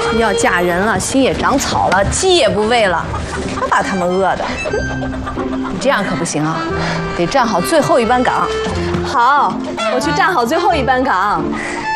要嫁人了，心也长草了，鸡也不喂了，他把他们饿的。你这样可不行啊，得站好最后一班岗。 好，我去站好最后一班岗。